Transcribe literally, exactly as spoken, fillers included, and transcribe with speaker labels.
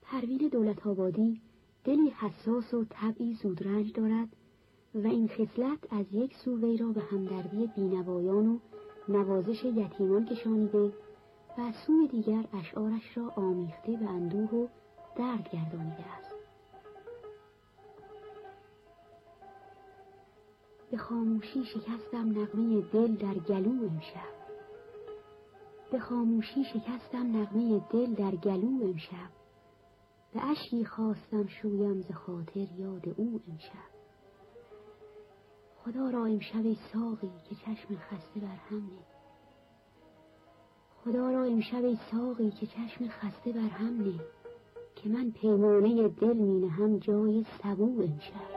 Speaker 1: پروین دولت‌آبادی دلی حساس و طبعی زودرنج دارد و این خصلت از یک سو وی را به همدردی بینوایان و نوازش یتیمان کشانیده و از سوی دیگر اشعارش را آمیخته به اندوه و درد گردانیده است. به خاموشی شکستم نغمه دل در گلو امشب، به خاموشی شکستم نغمه دل در گلو امشب، به اشکی خواستم شویم ز خاطر یاد او امشب. خدا را امشب ای ساقی که چشم خسته بر هم نه، خدا را امشب ای ساقی که چشم خسته بر هم نه، که من پیمانه دل می نهم جای سبو امشب.